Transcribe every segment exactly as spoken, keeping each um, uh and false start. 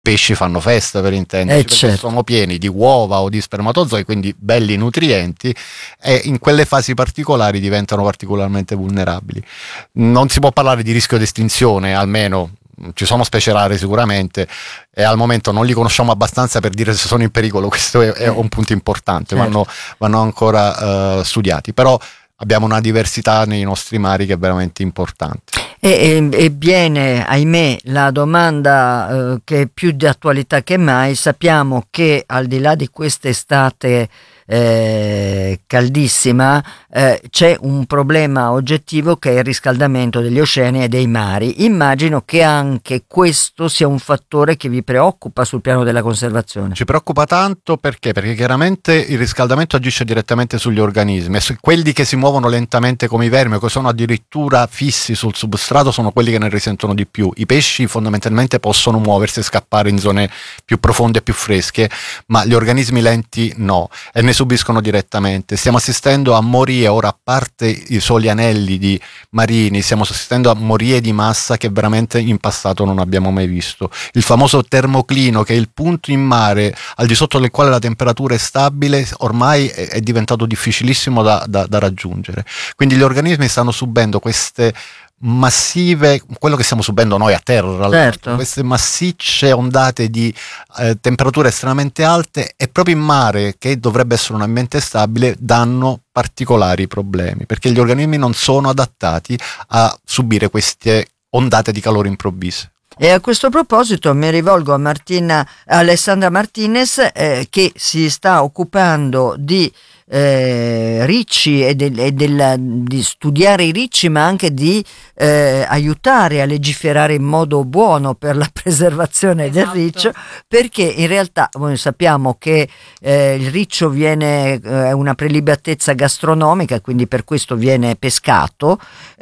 pesci fanno festa, per intenderci, eh, perché certo. sono pieni di uova o di spermatozoi, quindi belli nutrienti, e in quelle fasi particolari diventano particolarmente vulnerabili. Non si può parlare di rischio di estinzione, almeno ci sono specie rare sicuramente, e al momento non li conosciamo abbastanza per dire se sono in pericolo. Questo è, è un punto importante, certo. vanno, vanno ancora uh, studiati, però abbiamo una diversità nei nostri mari che è veramente importante. E, e, e viene, ahimè, la domanda eh, che è più di attualità che mai. Sappiamo che al di là di quest'estate eh, caldissima eh, c'è un problema oggettivo che è il riscaldamento degli oceani e dei mari. Immagino che anche questo sia un fattore che vi preoccupa sul piano della conservazione. Ci preoccupa tanto perché? Perché chiaramente il riscaldamento agisce direttamente sugli organismi, e su quelli che si muovono lentamente come i vermi o che sono addirittura fissi sul substrato sono quelli che ne risentono di più. I pesci fondamentalmente possono muoversi e scappare in zone più profonde e più fresche, ma gli organismi lenti no, e ne subiscono direttamente. Stiamo assistendo a morie, ora a parte i soli anelli di marini, stiamo assistendo a morie di massa che veramente in passato non abbiamo mai visto. Il famoso termoclino, che è il punto in mare al di sotto del quale la temperatura è stabile, ormai è, è diventato difficilissimo da, da, da raggiungere. Quindi gli organismi stanno subendo queste massive, quello che stiamo subendo noi a terra, certo. queste massicce ondate di eh, temperature estremamente alte, e proprio in mare, che dovrebbe essere un ambiente stabile, danno particolari problemi, perché gli organismi non sono adattati a subire queste ondate di calore improvvise. E a questo proposito mi rivolgo a Martina, a Alessandra Martinez, eh, che si sta occupando di eh, ricci e, del, e del, di studiare i ricci, ma anche di eh, aiutare a legiferare in modo buono per la preservazione esatto. del riccio, perché in realtà noi sappiamo che eh, il riccio viene è eh, una prelibatezza gastronomica, quindi per questo viene pescato.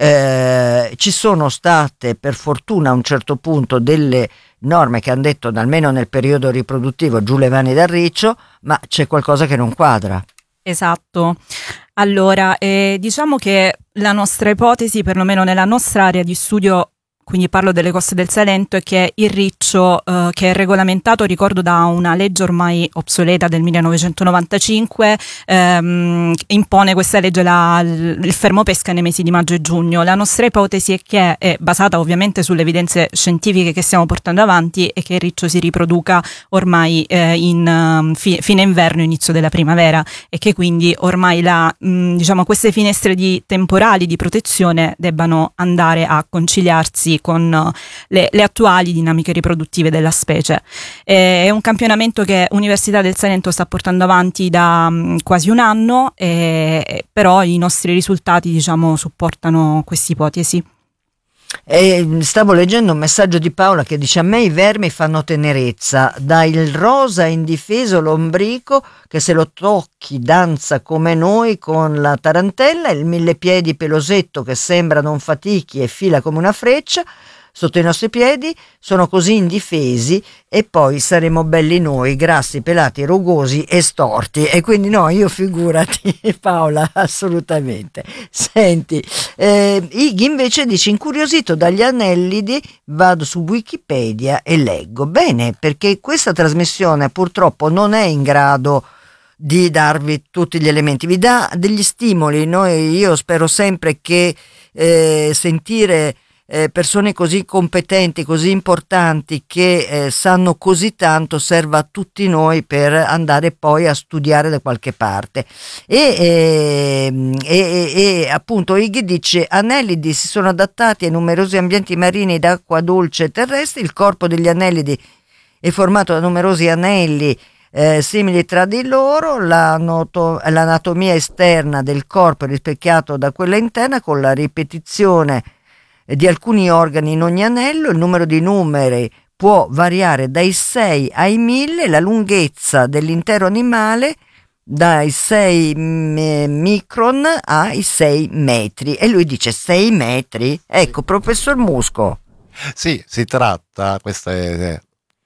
Eh, ci sono state per fortuna a un certo punto delle norme che hanno detto almeno nel periodo riproduttivo giù le mani dal riccio, ma c'è qualcosa che non quadra. Esatto. Allora, eh, diciamo che la nostra ipotesi, perlomeno nella nostra area di studio, quindi parlo delle coste del Salento, è che il riccio, eh, che è regolamentato, ricordo, da una legge ormai obsoleta del millenovecentonovantacinque, ehm, impone questa legge la, il fermo pesca nei mesi di maggio e giugno. La nostra ipotesi è che è basata ovviamente sulle evidenze scientifiche che stiamo portando avanti, e che il riccio si riproduca ormai eh, in um, fi, fine inverno, inizio della primavera, e che quindi ormai la, mh, diciamo, queste finestre di temporali di protezione debbano andare a conciliarsi con le, le attuali dinamiche riproduttive della specie. Eh, è un campionamento che Università del Salento sta portando avanti da um, quasi un anno, eh, però i nostri risultati, diciamo, supportano questa ipotesi. E stavo leggendo un messaggio di Paola che dice: a me i vermi fanno tenerezza, dai il rosa indifeso lombrico che se lo tocchi danza come noi con la tarantella, il millepiedi pelosetto che sembra non fatichi e fila come una freccia sotto i nostri piedi, sono così indifesi, e poi saremo belli noi, grassi, pelati, rugosi e storti. E quindi no, io figurati Paola, assolutamente. Senti, eh, Iggy invece dice: incuriosito dagli annellidi vado su Wikipedia e leggo. Bene, perché questa trasmissione purtroppo non è in grado di darvi tutti gli elementi, vi dà degli stimoli. Noi, io spero sempre che eh, sentire Eh, persone così competenti, così importanti, che eh, sanno così tanto, serva a tutti noi per andare poi a studiare da qualche parte. E, e, e, e appunto Iggy dice: annellidi si sono adattati ai numerosi ambienti marini d'acqua dolce e terrestri, il corpo degli annellidi è formato da numerosi anelli Eh, simili tra di loro, l'anatomia esterna del corpo è rispecchiata da quella interna, con la ripetizione di alcuni organi in ogni anello. Il numero di numeri può variare dai sei ai mille, la lunghezza dell'intero animale dai sei micron ai sei metri. E lui dice sei metri? Ecco, professor Musco. Sì, si tratta, questa è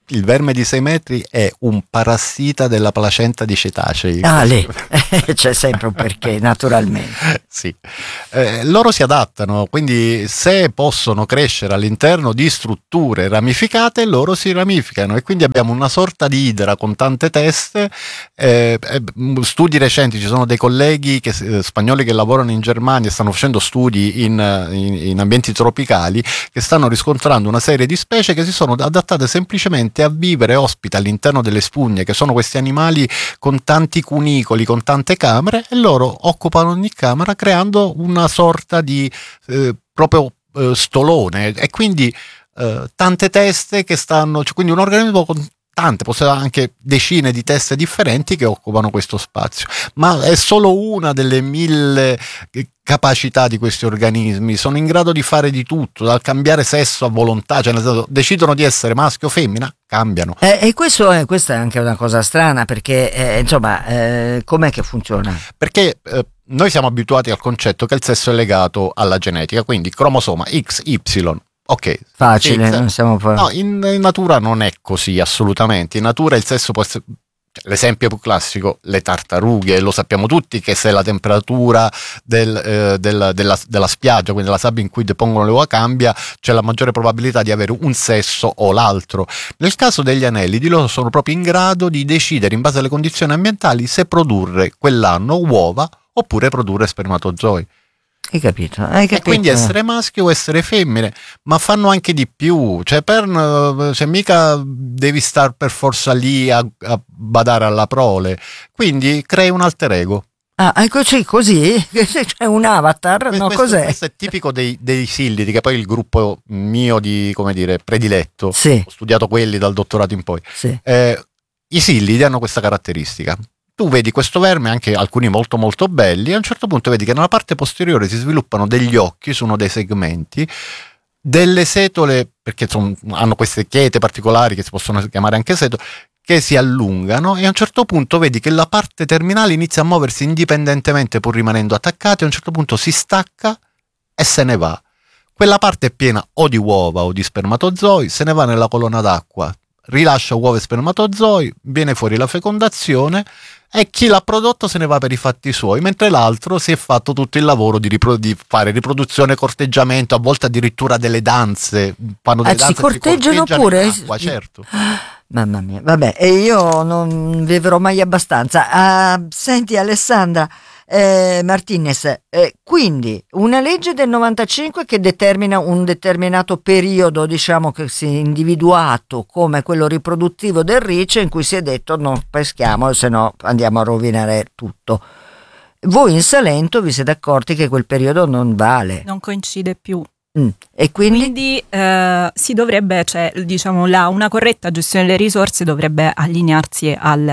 il verme di sei metri è un parassita della placenta di cetacei. Ah, lì c'è sempre un perché, naturalmente. Sì, eh, loro si adattano, quindi se possono crescere all'interno di strutture ramificate, loro si ramificano, e quindi abbiamo una sorta di idra con tante teste. Eh, eh, studi recenti, ci sono dei colleghi che, eh, spagnoli che lavorano in Germania, stanno facendo studi in, in, in ambienti tropicali, che stanno riscontrando una serie di specie che si sono adattate semplicemente a vivere ospite all'interno delle spugne, che sono questi animali con tanti cunicoli, con tante camere, e loro occupano ogni camera creando una sorta di eh, proprio eh, stolone, e quindi eh, tante teste che stanno, cioè, quindi un organismo con tante, possiamo anche decine di teste differenti che occupano questo spazio, ma è solo una delle mille capacità di questi organismi. Sono in grado di fare di tutto, dal cambiare sesso a volontà, cioè nel senso, decidono di essere maschio o femmina, cambiano. Eh, e questo è, questa è anche una cosa strana, perché eh, insomma, eh, com'è che funziona? Perché eh, noi siamo abituati al concetto che il sesso è legato alla genetica, quindi cromosoma X Y. Ok, Facile, sì, non siamo poi... no, in, in natura non è così, assolutamente. In natura il sesso può essere, cioè, l'esempio più classico, le tartarughe, lo sappiamo tutti che se la temperatura del, eh, del, della, della spiaggia, quindi della sabbia in cui depongono le uova, cambia, c'è la maggiore probabilità di avere un sesso o l'altro. Nel caso degli anellidi, loro sono proprio in grado di decidere, in base alle condizioni ambientali, se produrre quell'anno uova oppure produrre spermatozoi. Hai capito? Hai capito? E quindi essere maschio o essere femmine, ma fanno anche di più, cioè, per, cioè mica devi star per forza lì a, a badare alla prole, quindi crei un alter ego. Ah, ecco, sì, così? C'è un avatar? No, questo, cos'è? Questo è tipico dei, dei sillidi, che poi è il gruppo mio di, come dire, prediletto. Sì. Ho studiato quelli dal dottorato in poi. Sì. Eh, I sillidi hanno questa caratteristica. Tu vedi questo verme, anche alcuni molto molto belli, e a un certo punto vedi che nella parte posteriore si sviluppano degli occhi su uno dei segmenti, delle setole, perché son, hanno queste chete particolari che si possono chiamare anche setole, che si allungano, e a un certo punto vedi che la parte terminale inizia a muoversi indipendentemente pur rimanendo attaccati, e a un certo punto si stacca e se ne va. Quella parte è piena o di uova o di spermatozoi, se ne va nella colonna d'acqua, rilascia uova e spermatozoi, viene fuori la fecondazione, e chi l'ha prodotto se ne va per i fatti suoi, mentre l'altro si è fatto tutto il lavoro di, ripro- di fare riproduzione, corteggiamento, a volte addirittura delle danze. Fanno delle Ah, danze, si corteggiano si pure? in acqua, certo. Mamma mia, vabbè, e io non vivrò mai abbastanza. Ah, senti Alessandra eh, Martinez, eh, quindi una legge del novantacinque che determina un determinato periodo, diciamo, che si è individuato come quello riproduttivo del riccio, in cui si è detto non peschiamo, se no andiamo a rovinare tutto. Voi in Salento vi siete accorti che quel periodo non vale. Non coincide più. Mm. E quindi, Quindi eh, si dovrebbe, cioè, diciamo, la, una corretta gestione delle risorse dovrebbe allinearsi al,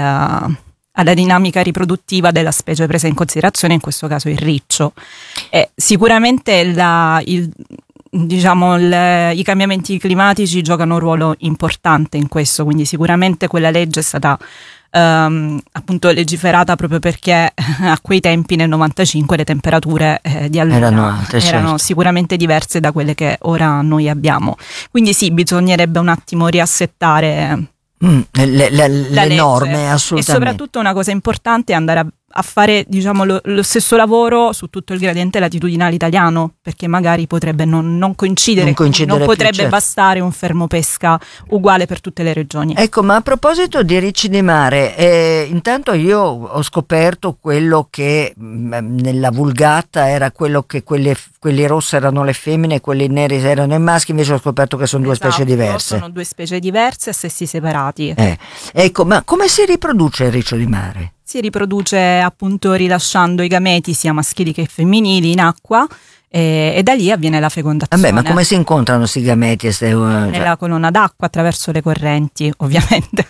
alla dinamica riproduttiva della specie presa in considerazione, in questo caso il riccio. E sicuramente la, il, diciamo, il, i cambiamenti climatici giocano un ruolo importante in questo, quindi sicuramente quella legge è stata Um, appunto legiferata proprio perché a quei tempi nel novantacinque le temperature eh, di allora erano, alte, erano certo. sicuramente diverse da quelle che ora noi abbiamo, quindi sì, bisognerebbe un attimo riassettare mm, le, le, le, la le norme, legge. assolutamente. E soprattutto una cosa importante è andare a, a fare, diciamo, lo, lo stesso lavoro su tutto il gradiente latitudinale italiano, perché magari potrebbe non, non coincidere, non, coincidere non più, potrebbe certo. bastare un fermo pesca uguale per tutte le regioni. Ecco, ma a proposito di ricci di mare, eh, intanto io ho scoperto quello che mh, nella vulgata era quello che quelle, quelli rossi erano le femmine e quelli neri erano i maschi, invece ho scoperto che sono due Esatto, specie diverse. sono due specie diverse a sessi separati. Eh, ecco, ma come si riproduce il riccio di mare? Si riproduce appunto rilasciando i gameti sia maschili che femminili in acqua e, e da lì avviene la fecondazione. Vabbè, ma come si incontrano questi gameti? e ste- Nella cioè, colonna d'acqua attraverso le correnti, ovviamente.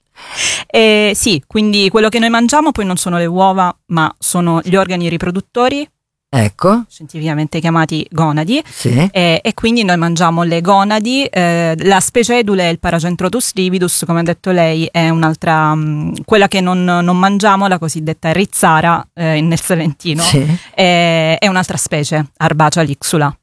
E sì, quindi quello che noi mangiamo poi non sono le uova, ma sono gli organi riproduttori, ecco, scientificamente chiamati gonadi, sì. e, e quindi noi mangiamo le gonadi. Eh, la specie edule è il Paracentrotus lividus, come ha detto lei, è un'altra, mh, quella che non, non mangiamo, la cosiddetta rizzara eh, nel Salentino, Sì. è, è un'altra specie, Arbacea lixula.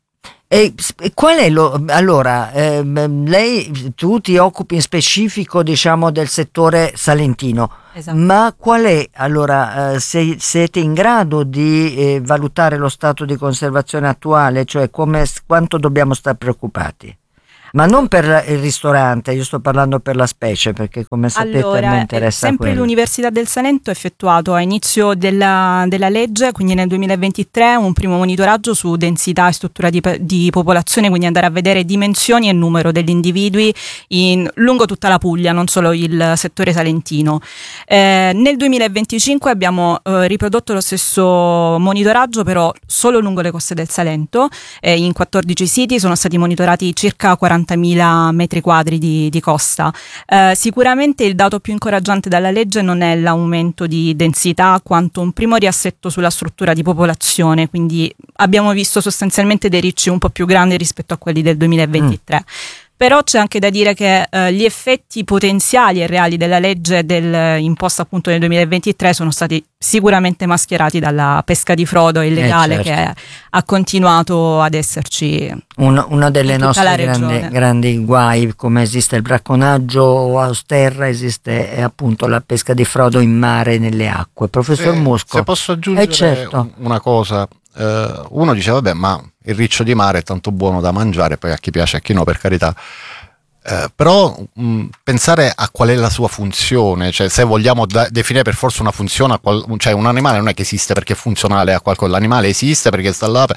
E qual è lo allora eh, lei tu ti occupi in specifico diciamo del settore salentino, esatto. Ma qual è allora eh, se siete in grado di eh, valutare lo stato di conservazione attuale, cioè come, quanto dobbiamo stare preoccupati? Ma non per il ristorante, io sto parlando per la specie, perché come sapete allora, a me interessa sempre quello. L'Università del Salento ha effettuato a inizio della, della legge, quindi nel duemilaventitré, un primo monitoraggio su densità e struttura di, di popolazione, quindi andare a vedere dimensioni e numero degli individui in, lungo tutta la Puglia, non solo il settore salentino. Eh, nel duemilaventicinque abbiamo eh, riprodotto lo stesso monitoraggio, però solo lungo le coste del Salento, eh, in quattordici siti sono stati monitorati circa quarantamila metri quadri di, di costa. Eh, sicuramente il dato più incoraggiante dalla legge non è l'aumento di densità quanto un primo riassetto sulla struttura di popolazione, quindi abbiamo visto sostanzialmente dei ricci un po' più grandi rispetto a quelli del duemilaventitré. Mm. Però c'è anche da dire che eh, gli effetti potenziali e reali della legge del, imposta appunto nel duemilaventitré sono stati sicuramente mascherati dalla pesca di frodo illegale, eh certo. che ha continuato ad esserci. Uno, una delle nostre grandi, grandi guai, come esiste il bracconaggio a terra, esiste eh, appunto la pesca di frodo in mare, nelle acque. Professor se, Musco. Se posso aggiungere eh certo. una cosa, eh, uno dice vabbè, ma il riccio di mare è tanto buono da mangiare, poi a chi piace e a chi no, per carità. Eh, però mh, pensare a qual è la sua funzione, cioè se vogliamo da- definire per forza una funzione, a qual- cioè un animale non è che esiste perché è funzionale a qualcosa, l'animale esiste perché sta là.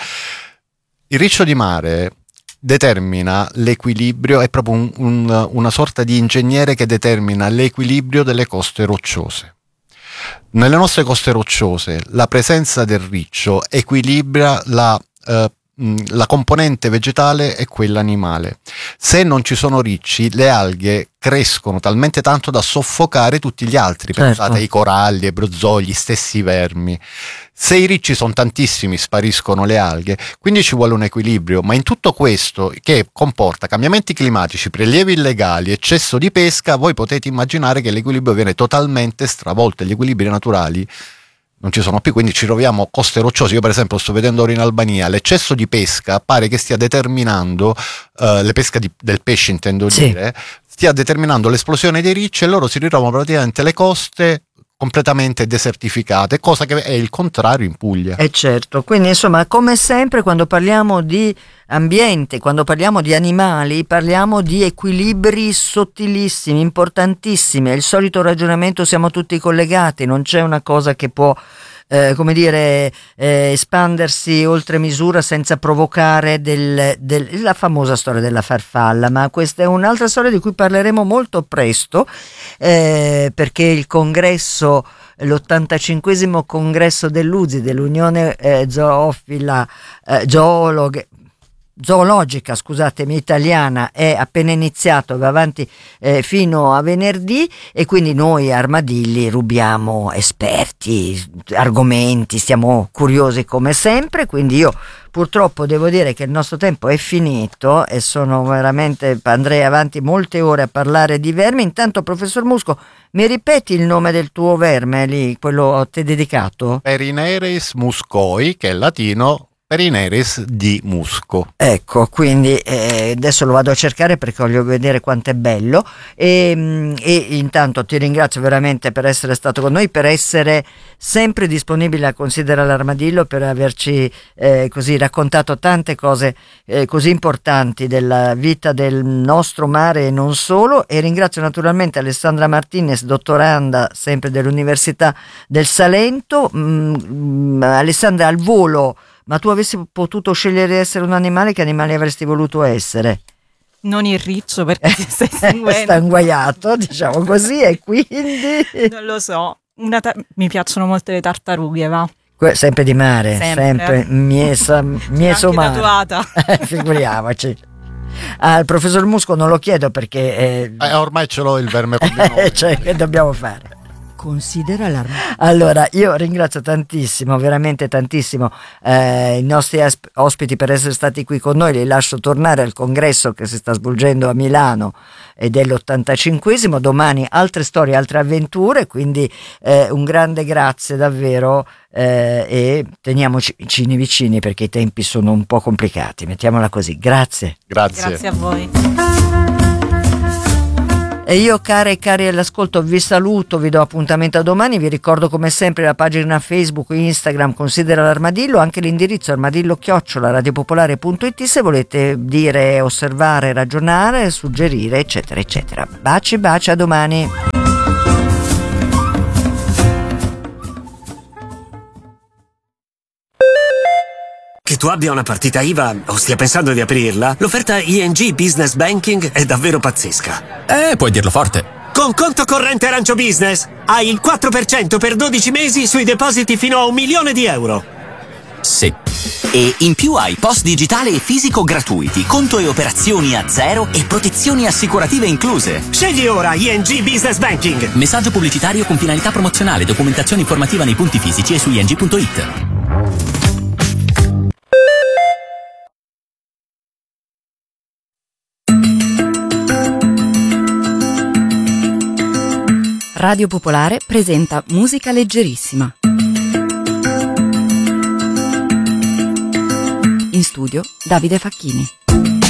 Il riccio di mare determina l'equilibrio, è proprio un, un, una sorta di ingegnere che determina l'equilibrio delle coste rocciose. Nelle nostre coste rocciose la presenza del riccio equilibra la eh, la componente vegetale e quella animale. Se non ci sono ricci, le alghe crescono talmente tanto da soffocare tutti gli altri. Certo. Pensate ai coralli, ai brozzoli, gli stessi vermi. Se i ricci sono tantissimi, spariscono le alghe, quindi ci vuole un equilibrio. Ma in tutto questo, che comporta cambiamenti climatici, prelievi illegali, eccesso di pesca, voi potete immaginare che l'equilibrio viene totalmente stravolto, gli equilibri naturali non ci sono più, quindi ci troviamo coste rocciose. Io per esempio sto vedendo ora in Albania l'eccesso di pesca pare che stia determinando uh, le pesca di, del pesce intendo sì. dire stia determinando l'esplosione dei ricci, e loro si ritrovano praticamente le coste completamente desertificate, cosa che è il contrario in Puglia. Eh certo, quindi insomma come sempre quando parliamo di ambiente, quando parliamo di animali, parliamo di equilibri sottilissimi, importantissimi, è il solito ragionamento, siamo tutti collegati, non c'è una cosa che può eh, come dire eh, espandersi oltre misura senza provocare del, del, la famosa storia della farfalla, ma questa è un'altra storia di cui parleremo molto presto eh, perché il congresso l'ottantacinquesimo congresso dell'U Z I, dell'Unione eh, Zoofila eh, Zoologhe zoologica, scusatemi, italiana, è appena iniziato, va avanti eh, fino a venerdì, e quindi noi Armadilli rubiamo esperti, argomenti, stiamo curiosi come sempre, quindi io purtroppo devo dire che il nostro tempo è finito e sono veramente, andrei avanti molte ore a parlare di vermi. Intanto professor Musco, mi ripeti il nome del tuo verme lì, quello a te dedicato? Perineris muscoi, che è latino Perineris di musco. Ecco, quindi eh, adesso lo vado a cercare perché voglio vedere quanto è bello e, e intanto ti ringrazio veramente per essere stato con noi, per essere sempre disponibile a Considera l'Armadillo, per averci eh, così raccontato tante cose eh, così importanti della vita del nostro mare e non solo, e ringrazio naturalmente Alessandra Martinez, dottoranda sempre dell'Università del Salento. Mm, Alessandra, al volo, ma tu avessi potuto scegliere di essere un animale, che animale avresti voluto essere? Non il riccio, perché ti stai seguendo. Sta inguaiato, diciamo così, e quindi... Non lo so. Una ta- mi piacciono molto le tartarughe, va? Que- sempre di mare, sempre, sempre miesa, mieso mare. Tatuata. Figuriamoci. Al professor Musco non lo chiedo perché... Eh, eh, ormai ce l'ho il verme con di noi. cioè, che dobbiamo fare? Considera l'armadio. Allora, io ringrazio tantissimo, veramente tantissimo eh, i nostri asp- ospiti per essere stati qui con noi. Li lascio tornare al congresso che si sta svolgendo a Milano ed è l'ottantacinquesimo. Domani altre storie, altre avventure, quindi eh, un grande grazie davvero eh, e teniamoci vicini vicini perché i tempi sono un po' complicati, mettiamola così. Grazie. Grazie. Grazie a voi. E io, care e cari all'ascolto, vi saluto, vi do appuntamento a domani. Vi ricordo come sempre la pagina Facebook e Instagram Considera l'Armadillo, anche l'indirizzo armadillo chiocciola radiopopolare punto it se volete dire, osservare, ragionare, suggerire, eccetera eccetera. Baci baci, a domani. Che tu abbia una partita I V A o stia pensando di aprirla, l'offerta I N G Business Banking è davvero pazzesca. Eh, puoi dirlo forte. Con conto corrente Arancio Business hai il quattro per cento per dodici mesi sui depositi fino a un milione di euro. Sì. E in più hai post digitale e fisico gratuiti, conto e operazioni a zero e protezioni assicurative incluse. Scegli ora I N G Business Banking. Messaggio pubblicitario con finalità promozionale, documentazione informativa nei punti fisici e su i n g punto it. Radio Popolare presenta Musica Leggerissima. In studio Davide Facchini.